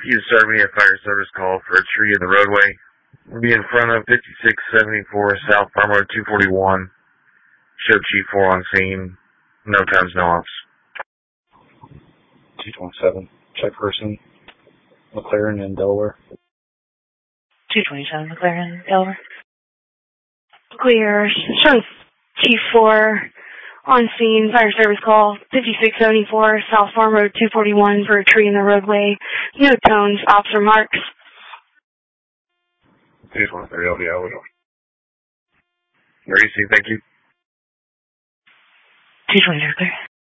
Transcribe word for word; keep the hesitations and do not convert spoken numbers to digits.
You serve me a fire service call for a tree in the roadway. We'll be in front of fifty-six seventy-four South Farm Road two forty-one. Show Chief four on scene. No times, no ops. two twenty-seven. Check person. McLaren in Delaware. two twenty-seven McLaren, Delaware. Clear. Show Chief four on scene. Fire service call. fifty-six seventy-four South Farm Road two forty-one for a tree in the roadway. No tones. Ops remarks. two twenty-three L B O. Emergency, thank you. two twenty-three, clear.